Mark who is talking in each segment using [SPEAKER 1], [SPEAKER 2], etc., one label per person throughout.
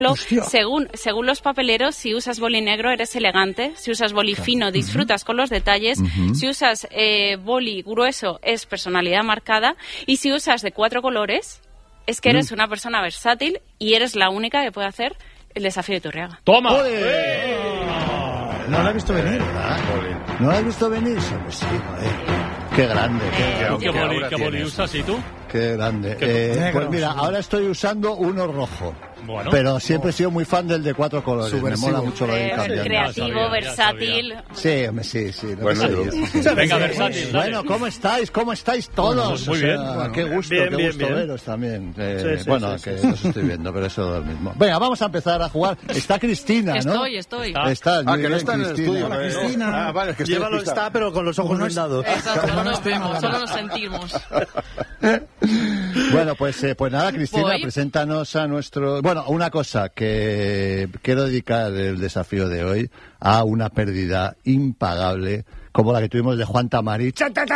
[SPEAKER 1] según los papeleros, si usas boli negro eres elegante, si usas boli fino disfrutas con los detalles, si usas boli grueso es personalidad marcada y si usas de 4 colores es que eres una persona versátil y eres la única que puede hacer el desafío de Iturriaga.
[SPEAKER 2] ¡Toma!
[SPEAKER 3] No la he visto venir, ¿verdad? ¿No la has visto venir? Sí, qué grande.
[SPEAKER 2] ¿Qué boli usas y tú?
[SPEAKER 3] Qué grande. Pues mira, ahora estoy usando uno rojo.
[SPEAKER 2] Bueno.
[SPEAKER 3] Pero siempre he sido muy fan del de 4 colores. Me mola mucho lo de cambiar.
[SPEAKER 1] Creativo, versátil.
[SPEAKER 3] Sí, hombre, sí.
[SPEAKER 4] Bueno,
[SPEAKER 2] venga, versátil.
[SPEAKER 3] Bueno, ¿cómo estáis todos?
[SPEAKER 2] Muy bien.
[SPEAKER 3] Qué gusto veros también. Bueno, que no os estoy viendo, pero eso es lo mismo. Venga, vamos a empezar a jugar. Está Cristina, ¿no?
[SPEAKER 5] Estoy.
[SPEAKER 3] Estás, muy
[SPEAKER 4] que no
[SPEAKER 3] bien,
[SPEAKER 4] está en el estudio.
[SPEAKER 3] Cristina.
[SPEAKER 4] Cristina. Vale, es que
[SPEAKER 6] Llévalo está, pero con los ojos vendados.
[SPEAKER 5] Exacto, solo nos sentimos.
[SPEAKER 3] Bueno, pues nada, Cristina, preséntanos a nuestro... Bueno, una cosa, que quiero dedicar el desafío de hoy a una pérdida impagable como la que tuvimos de Juan Tamarí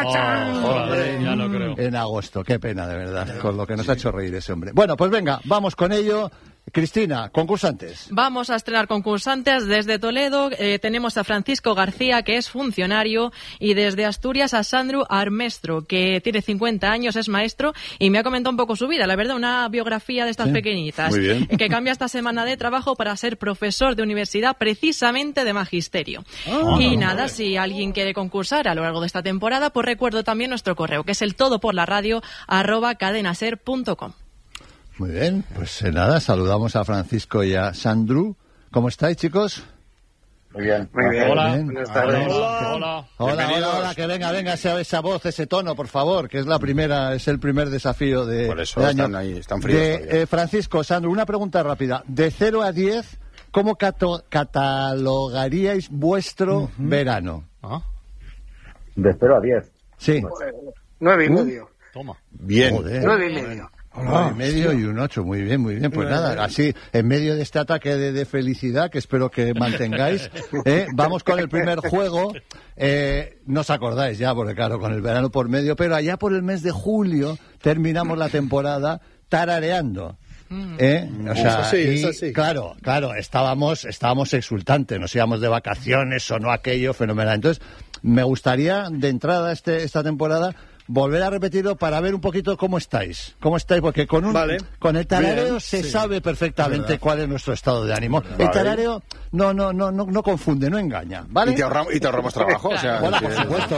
[SPEAKER 3] en agosto. Qué pena, de verdad, con lo que nos ha hecho reír ese hombre. Bueno, pues venga, vamos con ello. Cristina, concursantes.
[SPEAKER 5] Vamos a estrenar concursantes desde Toledo. Tenemos a Francisco García, que es funcionario, y desde Asturias a Sandro Armestro, que tiene 50 años, es maestro, y me ha comentado un poco su vida, la verdad, una biografía de estas pequeñitas.
[SPEAKER 3] Muy bien.
[SPEAKER 5] Que cambia esta semana de trabajo para ser profesor de universidad, precisamente de magisterio. Y nada, si alguien quiere concursar a lo largo de esta temporada, pues recuerdo también nuestro correo, que es el todoporlaradio@cadenaser.com.
[SPEAKER 3] Muy bien, pues nada, saludamos a Francisco y a Sandro. ¿Cómo estáis, chicos?
[SPEAKER 4] Muy bien.
[SPEAKER 2] Hola.
[SPEAKER 4] Buenas tardes.
[SPEAKER 3] Hola, que venga esa voz, ese tono, por favor, que es el primer desafío de
[SPEAKER 4] Por eso
[SPEAKER 3] de año.
[SPEAKER 4] están ahí, están fríos.
[SPEAKER 3] Francisco, Sandro, una pregunta rápida. De 0 a 10, ¿cómo catalogaríais vuestro verano?
[SPEAKER 4] De 0 a 10.
[SPEAKER 3] Sí.
[SPEAKER 7] 9,5.
[SPEAKER 2] Toma.
[SPEAKER 4] Bien.
[SPEAKER 7] 9,5.
[SPEAKER 3] 9,5 y un 8, muy bien. Pues nada, así, en medio de este ataque de felicidad, que espero que mantengáis, vamos con el primer juego. No os acordáis ya, porque claro, con el verano por medio, pero allá por el mes de julio terminamos la temporada tarareando. O sea,
[SPEAKER 6] es así.
[SPEAKER 3] Claro, estábamos exultantes, nos íbamos de vacaciones, sonó aquello fenomenal. Entonces, me gustaría, de entrada esta temporada, volver a repetirlo para ver un poquito cómo estáis, porque con el tarareo se sabe perfectamente cuál es nuestro estado de ánimo. El tarareo no confunde, no engaña, ¿vale?
[SPEAKER 4] Y te ahorramos trabajo, o sea...
[SPEAKER 3] Bueno, por supuesto.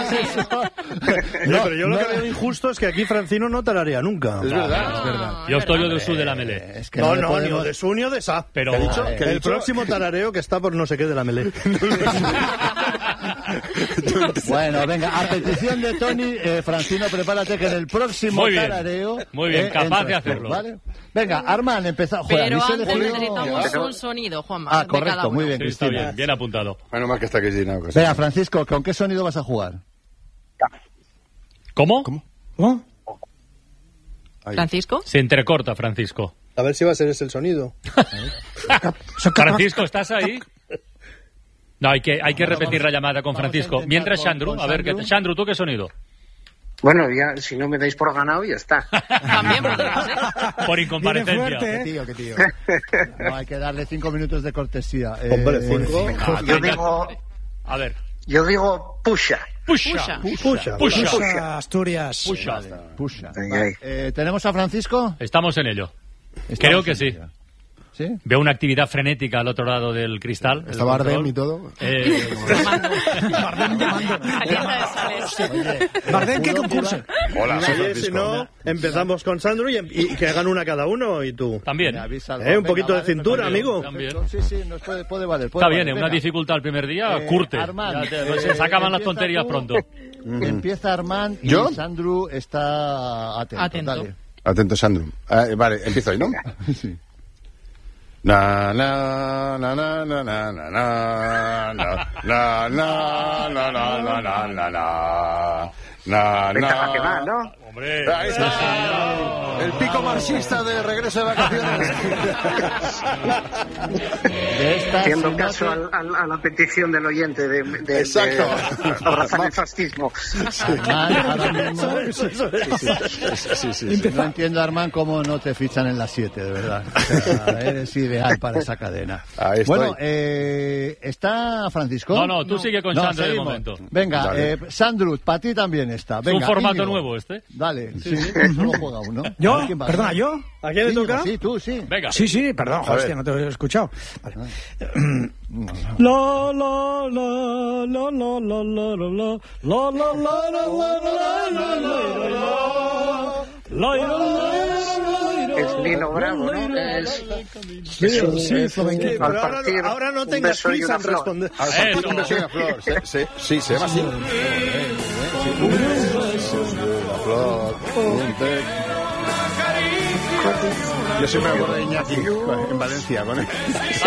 [SPEAKER 6] Pero yo lo que veo injusto es que aquí Francino no tararea nunca.
[SPEAKER 4] Es verdad.
[SPEAKER 2] Yo estoy de su de la melé.
[SPEAKER 3] Es que
[SPEAKER 6] No,
[SPEAKER 3] le podemos...
[SPEAKER 6] ni de su ni de sa.
[SPEAKER 2] Pero
[SPEAKER 6] ¿Qué he dicho? El próximo tarareo que está por no sé qué de la melé.
[SPEAKER 3] Bueno, venga, a petición de Tony, Francino, prepárate que en el próximo tarareo...
[SPEAKER 2] Muy bien, capaz de hacerlo.
[SPEAKER 3] ¿Vale? Venga, Armand, empezamos.
[SPEAKER 5] Pero antes necesitamos un sonido, Juanma.
[SPEAKER 3] Correcto, muy bien,
[SPEAKER 2] Sí, está
[SPEAKER 3] Cristina.
[SPEAKER 2] bien apuntado.
[SPEAKER 4] Menos mal que está Cristina.
[SPEAKER 3] Venga, Francisco, ¿con qué sonido vas a jugar?
[SPEAKER 2] ¿Cómo?
[SPEAKER 5] ¿Francisco?
[SPEAKER 2] Se entrecorta, Francisco.
[SPEAKER 6] A ver si va a ser ese el sonido.
[SPEAKER 2] Francisco, ¿estás ahí? No, hay que repetir la llamada con Francisco. Mientras, Sandro, a ver, Sandro, ¿tú qué sonido?
[SPEAKER 7] Bueno, ya, si no me dais por ganado, ya está.
[SPEAKER 5] También podemos,
[SPEAKER 2] Por incomparecencia.
[SPEAKER 3] Qué tío. No, hay que darle 5 minutos de cortesía.
[SPEAKER 6] Hombre, 5.
[SPEAKER 2] A ver.
[SPEAKER 7] Yo digo pusha.
[SPEAKER 2] Pusha.
[SPEAKER 3] Asturias. Pusha.
[SPEAKER 7] Venga, ahí.
[SPEAKER 3] ¿Tenemos a Francisco?
[SPEAKER 2] Estamos en ello. Creo que sí. ¿Sí? Veo una actividad frenética al otro lado del cristal.
[SPEAKER 4] Está Bardem y todo.
[SPEAKER 3] Bardem, ¿qué concurso?
[SPEAKER 4] Hola,
[SPEAKER 6] Si no, empezamos con Sandro y que hagan una cada uno y tú.
[SPEAKER 2] También.
[SPEAKER 6] Un poquito de cintura, amigo.
[SPEAKER 2] También.
[SPEAKER 3] Sí, nos puede valer.
[SPEAKER 2] Está bien, una dificultad el primer día, curte.
[SPEAKER 3] Armand,
[SPEAKER 2] se acaban las tonterías pronto.
[SPEAKER 3] Empieza Armand y Sandro está atento. Dale.
[SPEAKER 4] Atento, Sandro. Vale, empiezo ahí, ¿no?
[SPEAKER 3] Sí.
[SPEAKER 4] Na na na na na na na na na na na na na na na na na
[SPEAKER 7] Venga, que va, ¿no?
[SPEAKER 2] Hombre,
[SPEAKER 4] ahí está. El pico marxista de regreso de vacaciones.
[SPEAKER 7] Haciendo caso a la petición del oyente de
[SPEAKER 4] Exacto.
[SPEAKER 7] abrazar el fascismo.
[SPEAKER 3] Ahora mismo... Sí. No entiendo, Armand, cómo no te fichan en las 7, de verdad. O sea, eres ideal para esa cadena.
[SPEAKER 4] Ahí estoy.
[SPEAKER 3] Bueno, ¿está Francisco?
[SPEAKER 2] No, tú sigue con Sandro de
[SPEAKER 3] seguimos.
[SPEAKER 2] momento.
[SPEAKER 3] Venga, Sandro, para ti también está. Venga,
[SPEAKER 2] es un formato
[SPEAKER 3] Íñigo.
[SPEAKER 2] nuevo este.
[SPEAKER 3] Dale, sí, solo juega uno.
[SPEAKER 8] ¿Yo?
[SPEAKER 3] ¿A quién va?
[SPEAKER 8] Perdona, ¿yo?
[SPEAKER 6] ¿A quién le
[SPEAKER 3] Íñigo,
[SPEAKER 6] toca?
[SPEAKER 3] Sí, tú, sí.
[SPEAKER 2] Venga.
[SPEAKER 8] Sí, perdón,
[SPEAKER 4] A
[SPEAKER 8] hostia,
[SPEAKER 4] ver.
[SPEAKER 8] no te he escuchado. Vale.
[SPEAKER 7] Es Nino Bravo, ¿no?
[SPEAKER 8] Sí, flamenquito.
[SPEAKER 7] Al
[SPEAKER 6] Pero
[SPEAKER 7] partir,
[SPEAKER 6] ahora no
[SPEAKER 7] un
[SPEAKER 6] tengas
[SPEAKER 7] beso y
[SPEAKER 6] prisa
[SPEAKER 7] una
[SPEAKER 6] en
[SPEAKER 7] flor.
[SPEAKER 6] responder.
[SPEAKER 4] Al partir un beso y una flor. Sí, se llama así. Un beso y una flor, un té. Yo siempre me acuerdo de Iñaki en Valencia con él.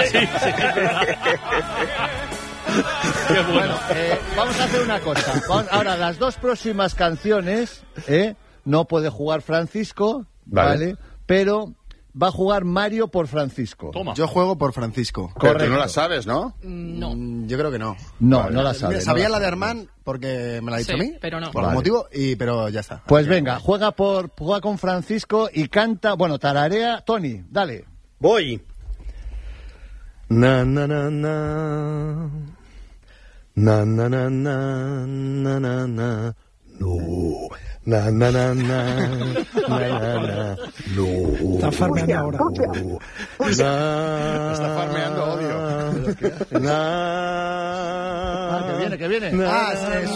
[SPEAKER 2] Qué bueno.
[SPEAKER 3] Bueno, vamos a hacer una cosa. Ahora, las dos próximas canciones, no puede jugar Francisco, ¿vale? Pero va a jugar Mario por Francisco.
[SPEAKER 2] Toma.
[SPEAKER 9] Yo juego por Francisco.
[SPEAKER 4] Pero
[SPEAKER 3] Correcto.
[SPEAKER 4] tú no la sabes, ¿no?
[SPEAKER 5] No.
[SPEAKER 9] Yo creo que no.
[SPEAKER 3] No la sabe.
[SPEAKER 9] Sabía
[SPEAKER 3] no
[SPEAKER 9] la de
[SPEAKER 3] sabe.
[SPEAKER 9] Armand porque me la ha dicho
[SPEAKER 5] Sí,
[SPEAKER 9] a mí.
[SPEAKER 5] pero no.
[SPEAKER 9] Por
[SPEAKER 3] Vale.
[SPEAKER 9] algún motivo, pero ya está.
[SPEAKER 3] Pues venga, juega con Francisco y canta, bueno, tararea. Tony, dale.
[SPEAKER 6] Voy. Na na na na. Na na na na na na na. No. Na na na na. Na na na. No.
[SPEAKER 8] Está farmeando ahora.
[SPEAKER 4] Está farmeando odio.
[SPEAKER 6] Na.
[SPEAKER 3] Que viene.
[SPEAKER 9] Ah,